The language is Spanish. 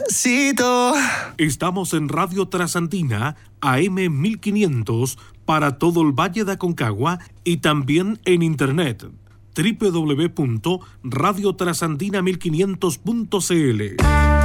Despacito. Estamos en Radio Trasandina, AM 1500, para todo el Valle de Aconcagua y también en internet www.radiotrasandina1500.cl.